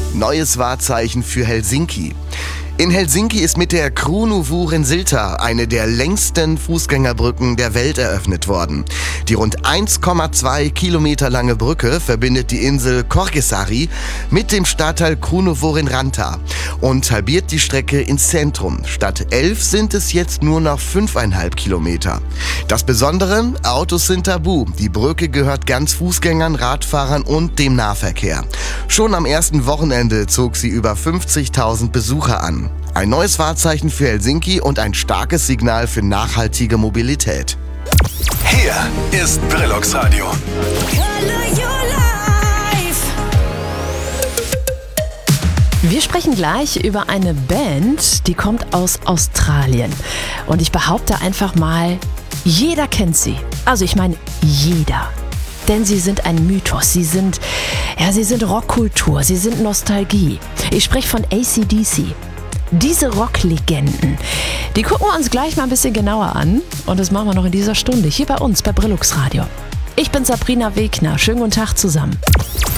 Neues Wahrzeichen für Helsinki. In Helsinki ist mit der Kruunuvuoren Silta eine der längsten Fußgängerbrücken der Welt eröffnet worden. Die rund 1,2 Kilometer lange Brücke verbindet die Insel Korkesaari mit dem Stadtteil Kruunuvuoren Ranta und halbiert die Strecke ins Zentrum. Statt 11 sind es jetzt nur noch 5,5 Kilometer. Das Besondere, Autos sind tabu. Die Brücke gehört ganz Fußgängern, Radfahrern und dem Nahverkehr. Schon am ersten Wochenende zog sie über 50.000 Besucher an. Ein neues Wahrzeichen für Helsinki und ein starkes Signal für nachhaltige Mobilität. Hier ist Brillux Radio. Wir sprechen gleich über eine Band, die kommt aus Australien. Und ich behaupte einfach mal, jeder kennt sie. Also ich meine, jeder. Denn sie sind ein Mythos, sie sind Rockkultur, sie sind Nostalgie. Ich spreche von AC/DC. Diese Rocklegenden, die gucken wir uns gleich mal ein bisschen genauer an. Und das machen wir noch in dieser Stunde hier bei uns bei Brillux Radio. Ich bin Sabrina Wegner. Schönen guten Tag zusammen.